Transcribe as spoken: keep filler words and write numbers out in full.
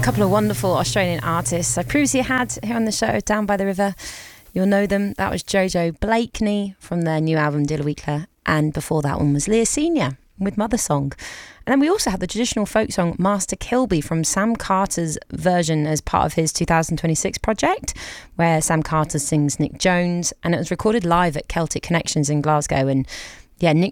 couple of wonderful Australian artists I previously had here on the show, Down by the River. You'll know them. That was Jojo Blakeney from their new album Dilla Weekler, and before that one was Leah Senior with Mother Song. And then we also had the traditional folk song Master Kilby from Sam Carter's version as part of his two thousand twenty-six project, where Sam Carter sings Nick Jones, and it was recorded live at Celtic Connections in Glasgow. And yeah, Nick